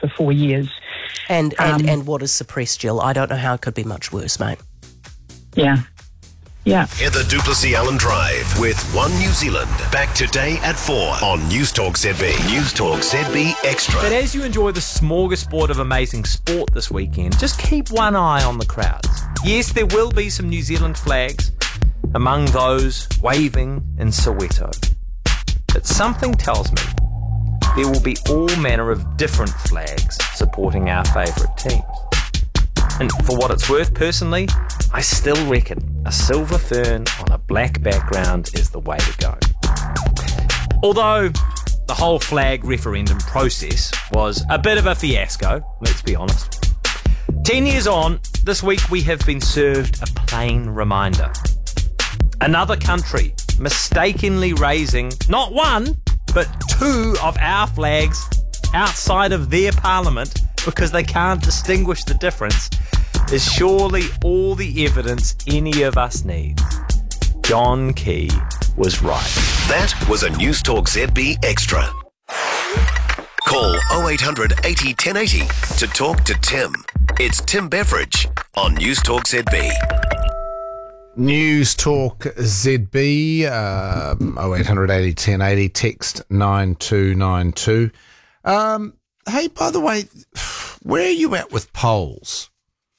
for 4 years. And what is suppressed, Jill? I don't know how it could be much worse, mate. Yeah. Heather Duplessis Allen Drive with One New Zealand. Back today at 4 on News Talk ZB. News Talk ZB Extra. But as you enjoy the smorgasbord of amazing sport this weekend, just keep one eye on the crowds. Yes, there will be some New Zealand flags among those waving in Soweto. But something tells me there will be all manner of different flags supporting our favourite teams. And for what it's worth, personally, I still reckon a silver fern on a black background is the way to go. Although the whole flag referendum process was a bit of a fiasco, let's be honest. 10 years on, this week we have been served a plain reminder. Another country mistakenly raising not one, but two of our flags outside of their parliament because they can't distinguish the difference is surely all the evidence any of us needs. John Key was right. That was a News Talk ZB Extra. Call 0800 80 1080 to talk to Tim. It's Tim Beveridge on News Talk ZB. News Talk ZB, 0800 80 1080, text 9292. Hey, by the way, where are you at with polls?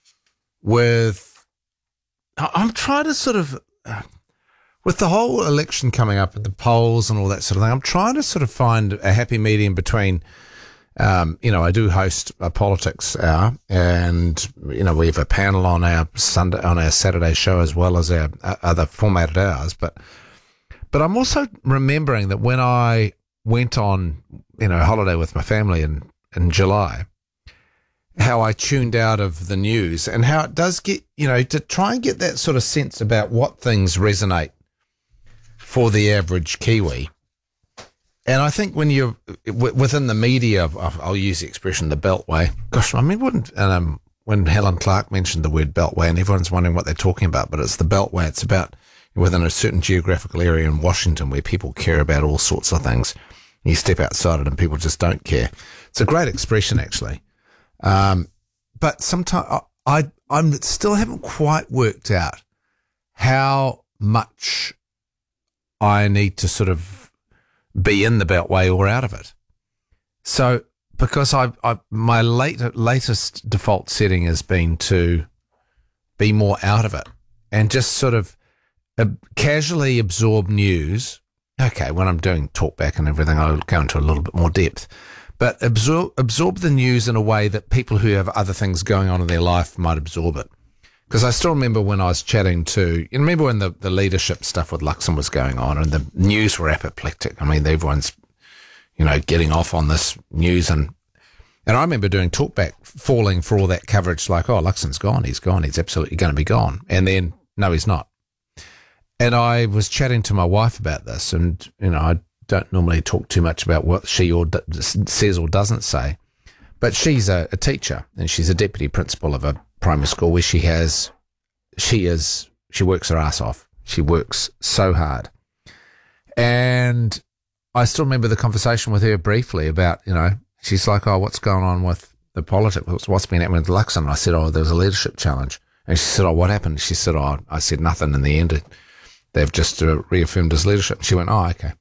I'm trying to sort of, with the whole election coming up and the polls and all that sort of thing, I'm trying to sort of find a happy medium between, I do host a politics hour, and we have a panel on our Saturday show as well as our other formatted hours. But I'm also remembering that when I went on, holiday with my family in July, how I tuned out of the news and how it does get, to try and get that sort of sense about what things resonate for the average Kiwi. And I think when you're within the media, I'll use the expression, the Beltway. Gosh, I mean, when Helen Clark mentioned the word Beltway, and everyone's wondering what they're talking about, but it's the Beltway. It's about within a certain geographical area in Washington where people care about all sorts of things. You step outside it and people just don't care. It's a great expression, actually. But sometimes I'm still haven't quite worked out how much I need to sort of be in the Beltway or out of it. So, because my latest default setting has been to be more out of it and just sort of casually absorb news. Okay, when I'm doing talkback and everything, I'll go into a little bit more depth. But absorb the news in a way that people who have other things going on in their life might absorb it. Because I still remember when I was chatting to, remember when the leadership stuff with Luxon was going on and the news were apoplectic. I mean, everyone's, getting off on this news. And I remember doing talkback, falling for all that coverage like, oh, Luxon's gone. He's absolutely going to be gone. And then, no, he's not. And I was chatting to my wife about this and, I don't normally talk too much about what she says or doesn't say, but she's a teacher and she's a deputy principal of a primary school where she works her ass off. She works so hard. And I still remember the conversation with her briefly about, she's like, oh, what's going on with the politics? What's been happening with Luxon? And I said, oh, there was a leadership challenge. And she said, oh, what happened? She said, oh, I said nothing in the end. They've just reaffirmed his leadership. She went, oh, okay.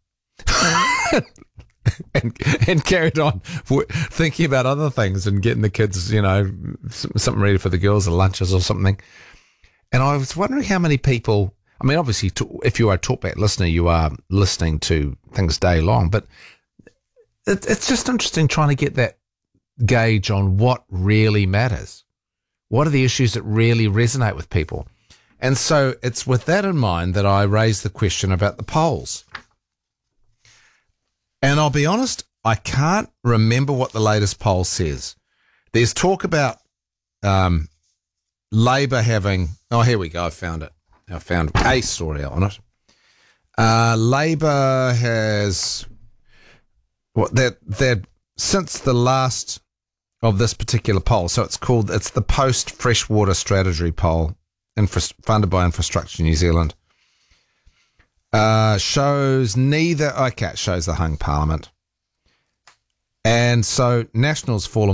and carried on thinking about other things and getting the kids, something ready for the girls or lunches or something. And I was wondering how many people, I mean, obviously, if you are a talkback listener, you are listening to things day long, but it's just interesting trying to get that gauge on what really matters. What are the issues that really resonate with people? And so it's with that in mind that I raised the question about the polls. And I'll be honest, I can't remember what the latest poll says. There's talk about Labor having... Oh, here we go. I found it. I found a story on it. Labor has... They're since the last of this particular poll, so it's the Post-Freshwater Strategy Poll, funded by Infrastructure New Zealand. Shows it shows the hung parliament. And so Nationals fall